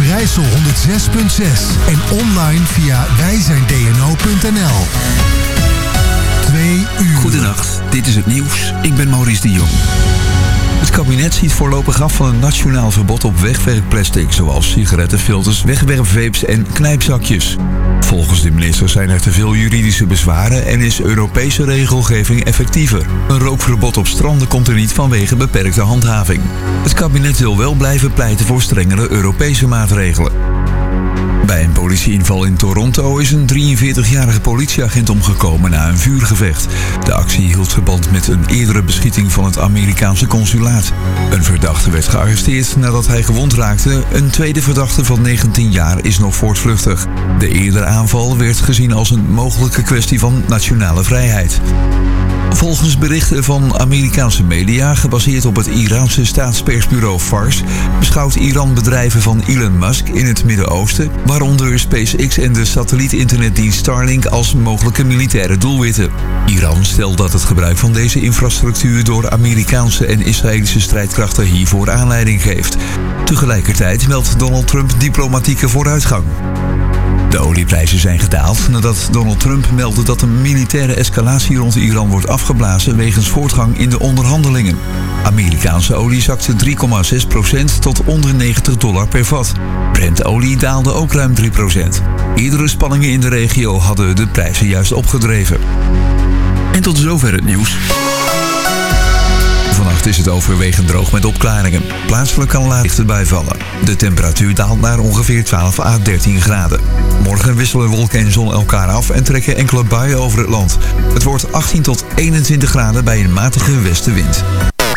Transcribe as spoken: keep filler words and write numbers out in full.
Overijssel honderd zes punt zes en online via wij zijn d n o punt n l. Twee uur. Goedenacht, dit is het nieuws. Ik ben Maurice de Jong. Het kabinet ziet voorlopig af van een nationaal verbod op wegwerpplastic, zoals sigarettenfilters, wegwerpvapes en knijpzakjes. Volgens de minister zijn er te veel juridische bezwaren en is Europese regelgeving effectiever. Een rookverbod op stranden komt er niet vanwege beperkte handhaving. Het kabinet wil wel blijven pleiten voor strengere Europese maatregelen. Bij een politieinval in Toronto is een drieënveertigjarige politieagent omgekomen na een vuurgevecht. De actie hield verband met een eerdere beschieting van het Amerikaanse consulaat. Een verdachte werd gearresteerd nadat hij gewond raakte. Een tweede verdachte van negentien jaar is nog voortvluchtig. De eerdere aanval werd gezien als een mogelijke kwestie van nationale vrijheid. Volgens berichten van Amerikaanse media, gebaseerd op het Iraanse staatspersbureau Fars, beschouwt Iran bedrijven van Elon Musk in het Midden-Oosten, waaronder SpaceX en de satelliet-internetdienst Starlink, als mogelijke militaire doelwitten. Iran stelt dat het gebruik van deze infrastructuur door Amerikaanse en Israëlische strijdkrachten hiervoor aanleiding geeft. Tegelijkertijd meldt Donald Trump diplomatieke vooruitgang. De olieprijzen zijn gedaald nadat Donald Trump meldde dat een militaire escalatie rond Iran wordt afgeblazen wegens voortgang in de onderhandelingen. Amerikaanse olie zakte drie komma zes procent tot onder negentig dollar per vat. Brent-olie daalde ook ruim drie procent. Eerdere spanningen in de regio hadden de prijzen juist opgedreven. En tot zover het nieuws. Vannacht is het overwegend droog met opklaringen. Plaatselijk kan laat licht erbij vallen. De temperatuur daalt naar ongeveer twaalf à dertien graden. Morgen wisselen wolken en zon elkaar af en trekken enkele buien over het land. Het wordt achttien tot eenentwintig graden bij een matige westenwind.